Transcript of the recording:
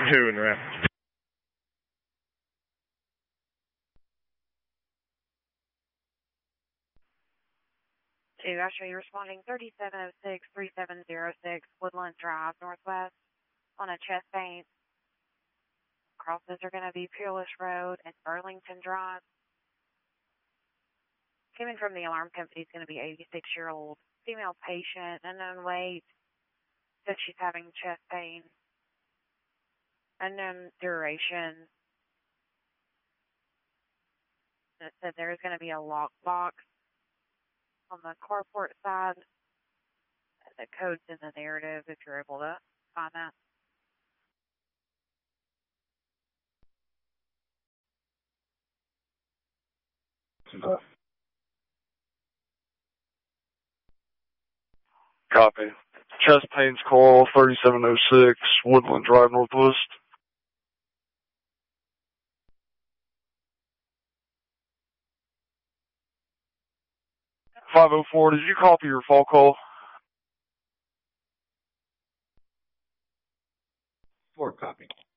Who in rep? Actually, you're responding 3706-3706 Woodland Drive, Northwest, on a chest pain. Crosses are going to be Peerless Road and Burlington Drive. Coming from the alarm company is going to be 86-year-old female patient, unknown weight, said she's having chest pain, unknown duration. It said there is going to be a lock box on the carport side. The code's in the narrative if you're able to find that. Copy. Chest pains call 3706 Woodland Drive, Northwest. 504, did you copy your fall call? 4 copy.